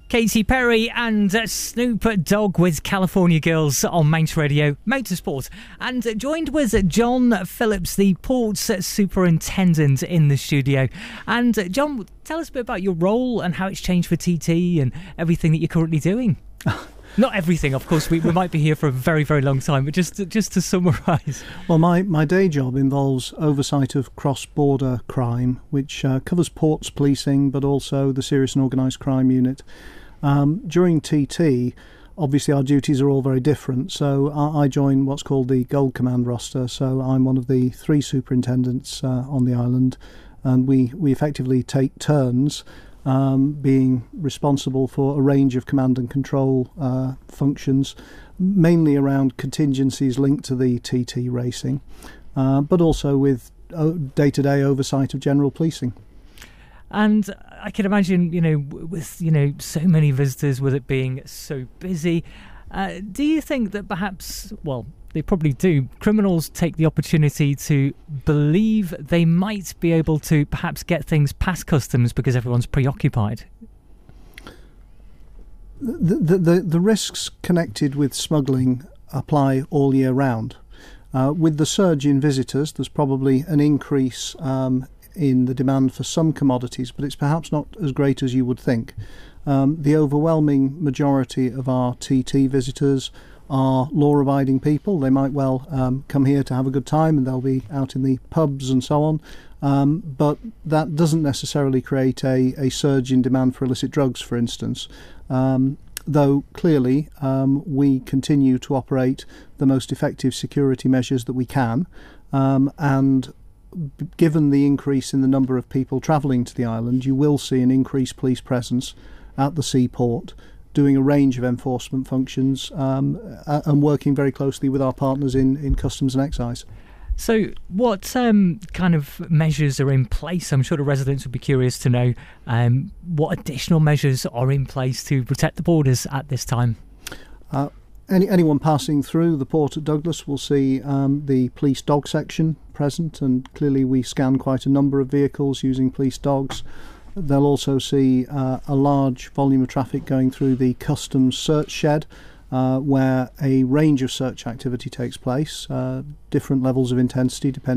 Katy Perry and Snoop Dogg with California Girls on Mains Radio Motorsport. And joined with John Phillips, the Ports Superintendent, in the studio. And John, tell us a bit about your role and how it's changed for TT and everything that you're currently doing. Not everything, of course. We might be here for a very, very long time, but just to summarise. Well, my day job involves oversight of cross-border crime, which covers ports policing, but also the Serious and Organised Crime Unit. During TT, obviously our duties are all very different, so I join what's called the Gold Command roster, so I'm one of the 3 superintendents on the island, and we effectively take turns being responsible for a range of command and control functions, mainly around contingencies linked to the TT racing, but also with day-to-day oversight of general policing. And I can imagine, with, so many visitors, with it being so busy, do you think that perhaps, well, they probably do, criminals take the opportunity to believe they might be able to perhaps get things past customs because everyone's preoccupied? The risks connected with smuggling apply all year round. With the surge in visitors, there's probably an increase in the demand for some commodities, but it's perhaps not as great as you would think. The overwhelming majority of our TT visitors are law-abiding people. They might well come here to have a good time, and they'll be out in the pubs and so on, but that doesn't necessarily create a surge in demand for illicit drugs, for instance, though clearly we continue to operate the most effective security measures that we can, and given the increase in the number of people travelling to the island, you will see an increased police presence at the seaport, doing a range of enforcement functions and working very closely with our partners in Customs and Excise. So what kind of measures are in place? I'm sure the residents would be curious to know what additional measures are in place to protect the borders at this time. Anyone passing through the port at Douglas will see the police dog section present, and clearly we scan quite a number of vehicles using police dogs. They'll also see a large volume of traffic going through the customs search shed, where a range of search activity takes place, different levels of intensity depending